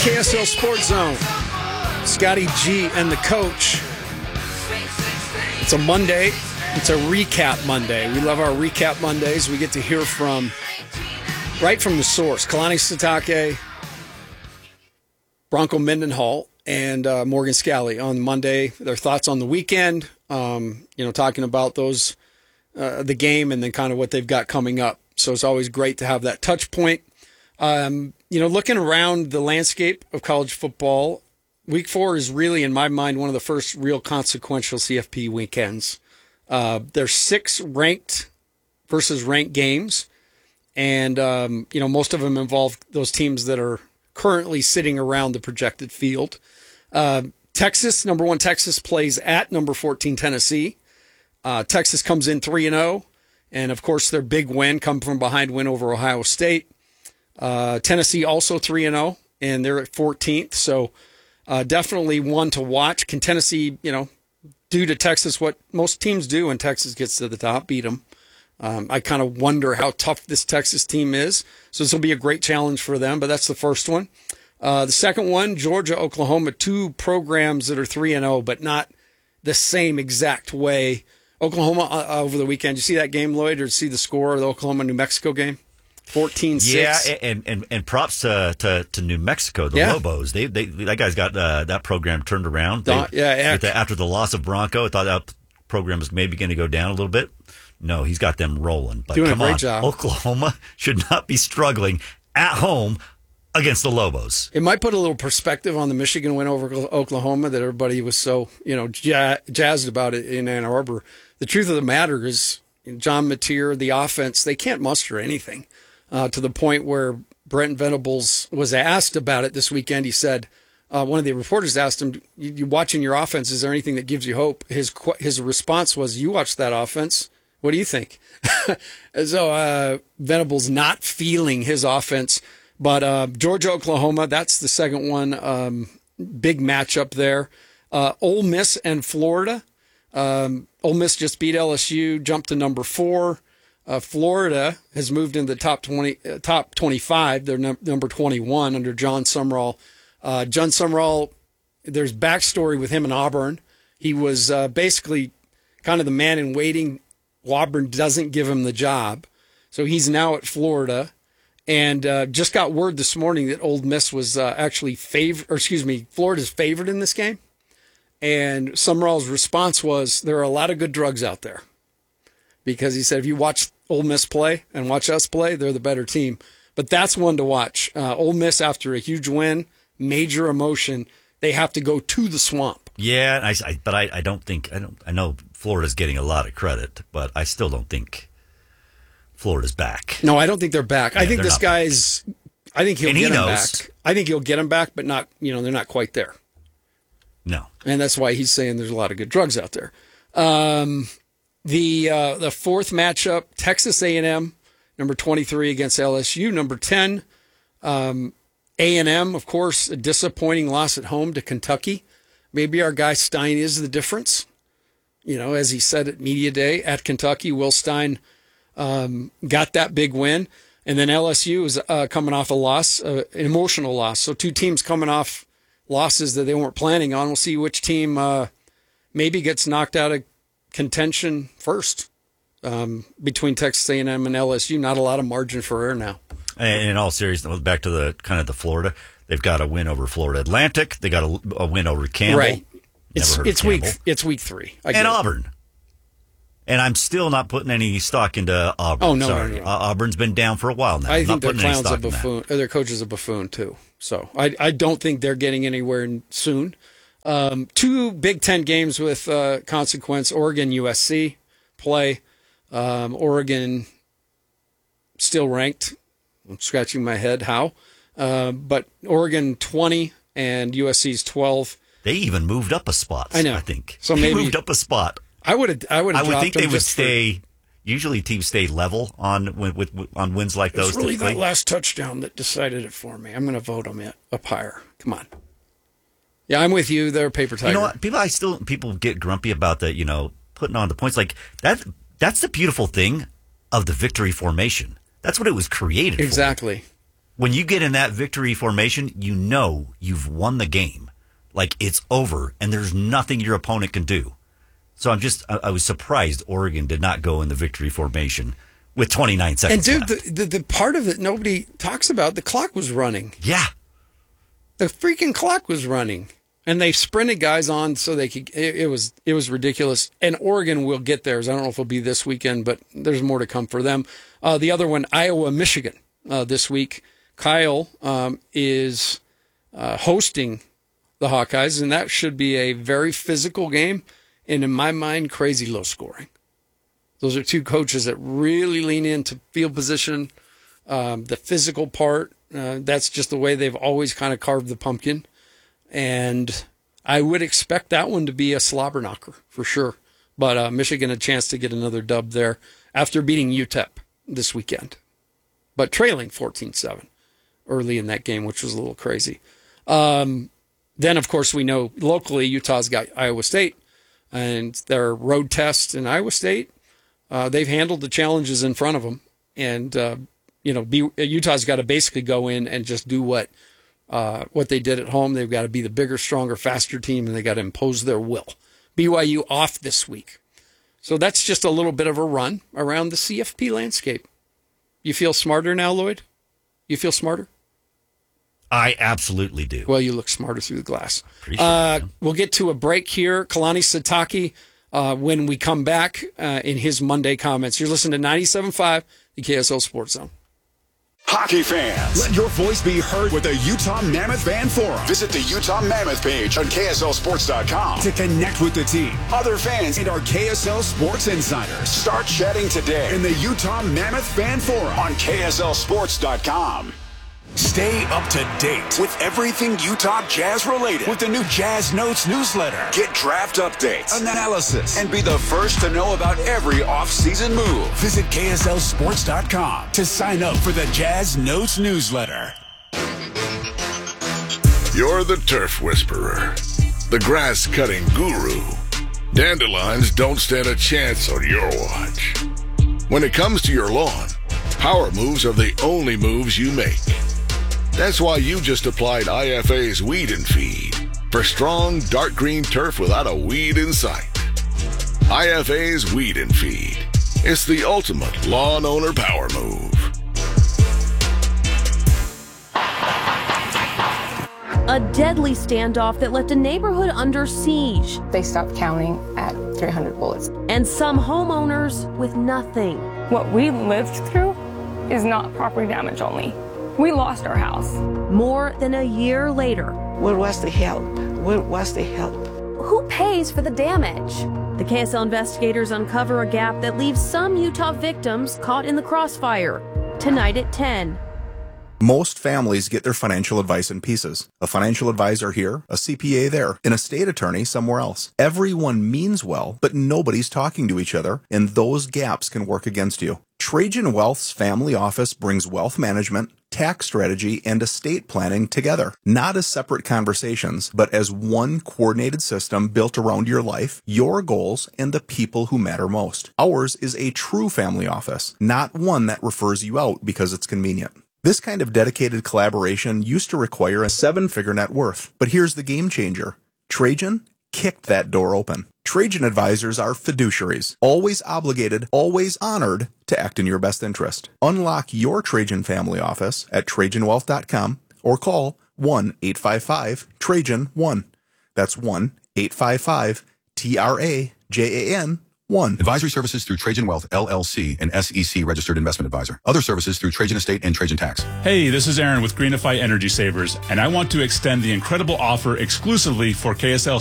KSL Sports Zone. Scotty G and the coach. It's a Monday. It's a recap Monday. We love our recap Mondays. We get to hear right from the source. Kalani Sitake, Bronco Mendenhall, and Morgan Scally on Monday. Their thoughts on the weekend. Talking about the game and then kind of what they've got coming up. So it's always great to have that touch point. Looking around the landscape of college football, Week 4 is really, in my mind, one of the first real consequential CFP weekends. There's 6 ranked versus ranked games, and most of them involve those teams that are currently sitting around the projected field. Texas, number 1 Texas, plays at number 14 Tennessee. Texas comes in 3-0, and of course their big win, come from behind win over Ohio State. Tennessee also 3-0, and they're at 14th, so definitely one to watch. Can Tennessee, do to Texas what most teams do when Texas gets to the top, beat them? I kind of wonder how tough this Texas team is, so this will be a great challenge for them, but that's the first one. The second one, Georgia, Oklahoma, 2 programs that are 3-0, but not the same exact way. Oklahoma over the weekend, you see that game, Lloyd, or see the score of the Oklahoma-New Mexico game? 14-6. Yeah, and props to New Mexico, the Lobos. They that guy's got that program turned around. After the loss of Bronco, I thought that program was maybe going to go down a little bit. No, he's got them rolling. But doing come a great on, job. Oklahoma should not be struggling at home against the Lobos. It might put a little perspective on the Michigan win over Oklahoma that everybody was so jazzed about it in Ann Arbor. The truth of the matter is, John Mateer, the offense, they can't muster anything. To the point where Brent Venables was asked about it this weekend. He said, one of the reporters asked him, you watching your offense, is there anything that gives you hope? His response was, you watch that offense. What do you think? So Venables not feeling his offense. But Georgia, Oklahoma, that's the second one. Big matchup there. Ole Miss and Florida. Ole Miss just beat LSU, jumped to number 4. Florida has moved into the top 25. They're number 21 under John Sumrall. John Sumrall, there's backstory with him in Auburn. He was basically kind of the man in waiting. Auburn doesn't give him the job. So he's now at Florida. And just got word this morning that Ole Miss was actually Florida's favored in this game. And Sumrall's response was, there are a lot of good drugs out there. Because he said, if you watch Ole Miss play and watch us play, they're the better team. But that's one to watch. Ole Miss, after a huge win, major emotion, they have to go to the swamp. Yeah, I know Florida's getting a lot of credit, but I still don't think Florida's back. No, I don't think they're back. Yeah, I think this guy's, I think he'll get him back. I think he'll get him back, but not, they're not quite there. No. And that's why he's saying there's a lot of good drugs out there. The fourth matchup, Texas A&M, number 23 against LSU, number 10. A&M, of course, a disappointing loss at home to Kentucky. Maybe our guy Stein is the difference. As he said at Media Day at Kentucky, Will Stein got that big win. And then LSU is coming off a loss, an emotional loss. So 2 teams coming off losses that they weren't planning on. We'll see which team maybe gets knocked out of contention first between Texas A&M and LSU. Not a lot of margin for error now. And in all seriousness, back to the Florida, they've got a win over Florida Atlantic. They got a win over Campbell. Right. It's week 3. And Auburn. And I'm still not putting any stock into Auburn. Oh, no. Sorry. No. Auburn's been down for a while now. I think their clown's a buffoon. Their coach is a buffoon, too. So I don't think they're getting anywhere soon. 2 Big Ten games with consequence. Oregon, USC play. Oregon still ranked. I'm scratching my head how. But Oregon 20 and USC's 12. They even moved up a spot. I know. I think so. They Maybe moved up a spot. I would think they would stay. Usually, teams stay level on wins like those. It's really that last touchdown that decided it for me. I'm going to vote them up higher. Come on. Yeah, I'm with you. They're paper tiger. You know what? People get grumpy about the putting on the points like that. That's the beautiful thing of the victory formation. That's what it was created for. Exactly. When you get in that victory formation, you know you've won the game. Like, it's over, and there's nothing your opponent can do. So I was surprised Oregon did not go in the victory formation with 29 seconds left. And, dude, the part of it nobody talks about, the clock was running. Yeah. The freaking clock was running. And they sprinted guys on so they could. It was ridiculous. And Oregon will get theirs. I don't know if it'll be this weekend, but there's more to come for them. The other one, Iowa, Michigan, this week. Kyle is hosting the Hawkeyes, and that should be a very physical game. And in my mind, crazy low scoring. Those are two coaches that really lean into field position, the physical part. That's just the way they've always kind of carved the pumpkin. And I would expect that one to be a slobber knocker for sure. But Michigan a chance to get another dub there after beating UTEP this weekend. But trailing 14-7 early in that game, which was a little crazy. Then, of course, we know locally Utah's got Iowa State and their road test in Iowa State. They've handled the challenges in front of them. And, Utah's got to basically go in and just do what they did at home. They've got to be the bigger, stronger, faster team, and they got to impose their will. BYU off this week. So that's just a little bit of a run around the CFP landscape. You feel smarter now, Lloyd? You feel smarter? I absolutely do. Well, you look smarter through the glass. We'll get to a break here. Kalani Sitake, when we come back in his Monday comments. You're listening to 97.5, the KSL Sports Zone. Hockey fans, let your voice be heard with the Utah Mammoth Fan Forum. Visit the Utah Mammoth page on KSLSports.com to connect with the team, other fans, and our KSL Sports insiders. Start chatting today in the Utah Mammoth Fan Forum on KSLSports.com. Stay up to date with everything Utah Jazz related with the new Jazz Notes newsletter. Get draft updates, analysis, and be the first to know about every off-season move. Visit KSLSports.com to sign up for the Jazz Notes newsletter. You're the turf whisperer, the grass-cutting guru. Dandelions don't stand a chance on your watch. When it comes to your lawn, power moves are the only moves you make. That's why you just applied IFA's Weed and Feed for strong, dark green turf without a weed in sight. IFA's Weed and Feed. It's the ultimate lawn owner power move. A deadly standoff that left a neighborhood under siege. They stopped counting at 300 bullets. And some homeowners with nothing. What we lived through is not property damage only. We lost our house. More than a year later. Where was the help? Where was the help? Who pays for the damage? The KSL investigators uncover a gap that leaves some Utah victims caught in the crossfire. Tonight at 10. Most families get their financial advice in pieces. A financial advisor here, a CPA there, an estate attorney somewhere else. Everyone means well, but nobody's talking to each other, and those gaps can work against you. Trajan Wealth's family office brings wealth management, tax strategy, and estate planning together. Not as separate conversations, but as one coordinated system built around your life, your goals, and the people who matter most. Ours is a true family office, not one that refers you out because it's convenient. This kind of dedicated collaboration used to require a 7-figure net worth, but here's the game changer. Trajan kicked that door open. Trajan advisors are fiduciaries, always obligated, always honored to act in your best interest. Unlock your Trajan family office at TrajanWealth.com or call 1-855-TRAJAN-1. That's 1-855-TRAJAN-1. Advisory services through Trajan Wealth, LLC, an SEC registered investment advisor. Other services through Trajan Estate and Trajan Tax. Hey, this is Aaron with Greenify Energy Savers, and I want to extend the incredible offer exclusively for KSL